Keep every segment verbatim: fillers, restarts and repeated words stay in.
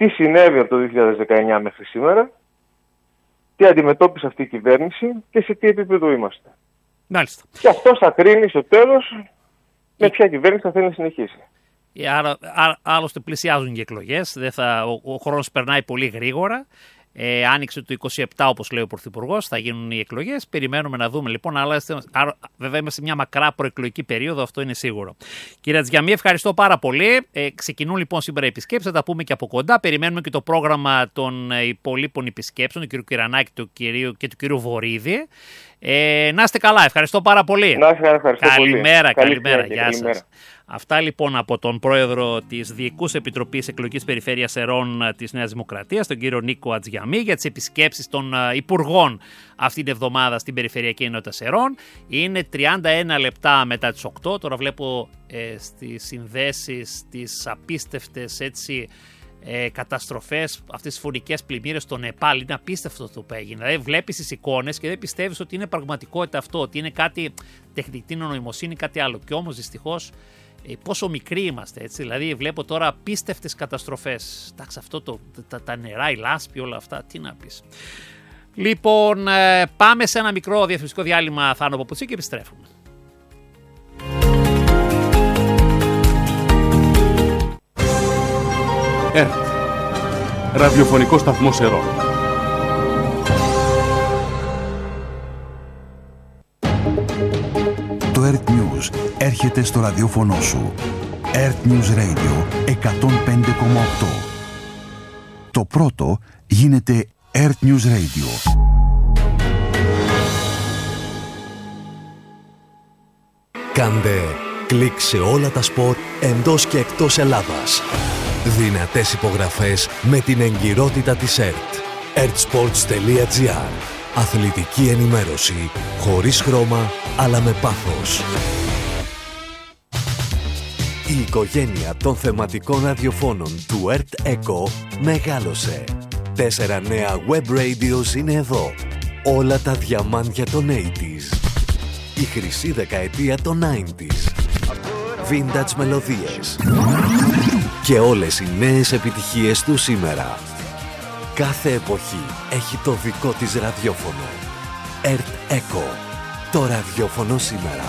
τι συνέβη από το δύο χιλιάδες δεκαεννιά μέχρι σήμερα, τι αντιμετώπισε αυτή η κυβέρνηση και σε τι επίπεδο είμαστε. Μάλιστα. Και αυτό θα κρίνει στο τέλος με ποια κυβέρνηση θα θέλει να συνεχίσει. Άρα, α, άλλωστε πλησιάζουν οι εκλογές, δεν θα, ο, ο χρόνος περνάει πολύ γρήγορα. Ε, άνοιξε το είκοσι επτά, όπως λέει ο Πρωθυπουργός, θα γίνουν οι εκλογές. Περιμένουμε να δούμε λοιπόν. Αλλά άρα, βέβαια είμαστε σε μια μακρά προεκλογική περίοδο, αυτό είναι σίγουρο. Κύριε Ατζιαμί, ευχαριστώ πάρα πολύ. Ε, ξεκινούν λοιπόν σήμερα οι επισκέψεις, θα τα πούμε και από κοντά. Περιμένουμε και το πρόγραμμα των υπολείπων επισκέψεων, του κ. Κυρανάκη και του κ. Βορίδη. Ε, να είστε καλά, ευχαριστώ πάρα πολύ. Να είστε καλά, ευχαριστώ καλημέρα, πολύ. Καλημέρα, καλημέρα, γεια σας. Αυτά λοιπόν από τον πρόεδρο της Διοικούς Επιτροπής Εκλογικής Περιφέρειας Σερών της Νέας Δημοκρατίας, τον κύριο Νίκο Ατζιαμί, για τις επισκέψεις των υπουργών αυτή την εβδομάδα στην Περιφερειακή Ενότητα Σερών. Είναι τριάντα ένα λεπτά μετά τις οκτώ. Τώρα βλέπω ε, στις συνδέσεις τις απίστευτες έτσι. Ε, καταστροφές, αυτές τις φωνικές πλημμύρες στο Νεπάλ. Είναι απίστευτο αυτό που έγινε. Δηλαδή, βλέπεις τις εικόνες και δεν πιστεύεις ότι είναι πραγματικότητα αυτό, ότι είναι κάτι τεχνητή νοημοσύνη, κάτι άλλο. Και όμως δυστυχώς ε, πόσο μικροί είμαστε, έτσι. Δηλαδή, βλέπω τώρα απίστευτες καταστροφές. Εντάξει, αυτό το, τα, τα νερά, η λάσπη, όλα αυτά, τι να πεις. Λοιπόν, ε, πάμε σε ένα μικρό διαφημιστικό διάλειμμα, Θάνο Παπουτσί, και επιστρέφουμε. ΕΡΤ, ραδιοφωνικό σταθμό Σερών. Το ΕΡΤ News έρχεται στο ραδιόφωνο σου. ΕΡΤ News Radio εκατόν πέντε κόμμα οκτώ. Το πρώτο γίνεται ΕΡΤ News Radio. Κάντε κλικ σε όλα τα σπορ εντός και εκτός Ελλάδας. Δυνατές υπογραφές με την εγκυρότητα της ΕΡΤ. ερτ-σπορτς τελεία τζι άρ. Αθλητική ενημέρωση χωρίς χρώμα αλλά με πάθος. Η οικογένεια των θεματικών ραδιοφώνων του ΕΡΤ Echo μεγάλωσε. Τέσσερα νέα web radios είναι εδώ. Όλα τα διαμάντια των ογδόντα. Η χρυσή δεκαετία των ενενήντα. Vintage μελωδίες. Και όλες οι νέες επιτυχίες του σήμερα. Κάθε εποχή έχει το δικό της ραδιόφωνο. ΕΡΤ Echo. Το ραδιόφωνο σήμερα.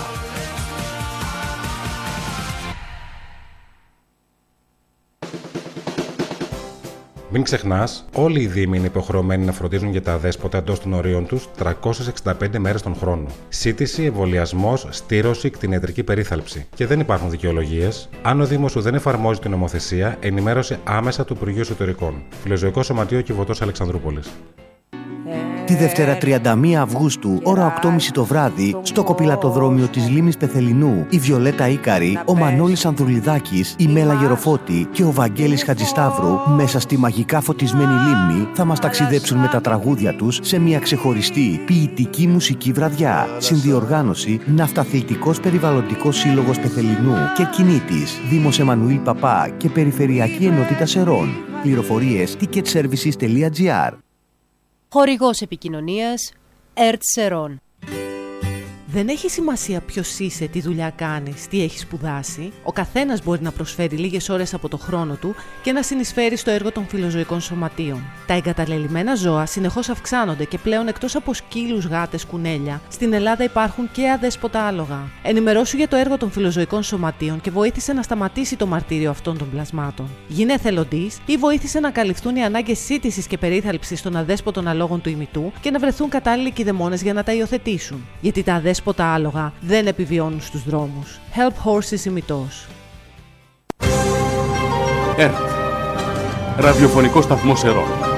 Μην ξεχνάς, όλοι οι δήμοι είναι υποχρεωμένοι να φροντίζουν για τα αδέσποτα εντός των ορίων τους τριακόσιες εξήντα πέντε μέρες τον χρόνο. Σύτηση, εμβολιασμός, στήρωση, κτηνιατρική περίθαλψη. Και δεν υπάρχουν δικαιολογίες. Αν ο Δήμος σου δεν εφαρμόζει την νομοθεσία, ενημέρωσε άμεσα του Υπουργείου Εσωτερικών. Φιλοζωικό Σωματείο Κιβωτός Αλεξανδρούπολης. Τη Δευτέρα τριάντα μία Αυγούστου, ώρα οκτώ και μισή το βράδυ, στο κοπηλατοδρόμιο της Λίμνης Πεθελινού, η Βιολέτα Ίκαρη, ο Μανώλης Ανδρουλιδάκης, η Μέλα Γεροφώτη και ο Βαγγέλης Χατζησταύρου, μέσα στη μαγικά φωτισμένη λίμνη, θα μας ταξιδέψουν με τα τραγούδια τους σε μια ξεχωριστή ποιητική μουσική βραδιά. Συνδιοργάνωση Ναυταθλητικός Περιβαλλοντικός Σύλλογος Πεθελινού και Κινήτης, Δήμος Εμμανουήλ Παπά και Περιφερειακή Ενότητα Σερών. Πληροφορίες ticket services τελεία τζι άρ. Χορηγός επικοινωνίας ΕΡΤ Σερών. Δεν έχει σημασία ποιος είσαι, τι δουλειά κάνεις, τι έχεις σπουδάσει. Ο καθένας μπορεί να προσφέρει λίγες ώρες από το χρόνο του και να συνεισφέρει στο έργο των φιλοζωικών σωματείων. Τα εγκαταλελειμμένα ζώα συνεχώς αυξάνονται και πλέον εκτός από σκύλους, γάτες, κουνέλια, στην Ελλάδα υπάρχουν και αδέσποτα άλογα. Ενημερώσου για το έργο των φιλοζωικών σωματείων και βοήθησε να σταματήσει το μαρτύριο αυτών των πλασμάτων. Γίνε εθελοντής ή βοήθησε να καλυφθούν οι ανάγκες σύτησης και περίθαλψης των αδέσποτων αλόγων του ημιτού και να βρεθούν κατάλληλοι κηδεμόνες για να τα υιοθετήσουν. Γιατί τα αδέσποτα άλογα δεν επιβιώνουν στους δρόμους. Help Horses ημιτός. ΕΡΤ, ραδιοφωνικό σταθμό Σερών.